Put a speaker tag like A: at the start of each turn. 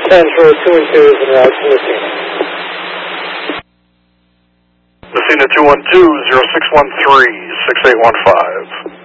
A: Central 2 and 2 is en route to Messina.
B: Messina 212, 0613, 6815.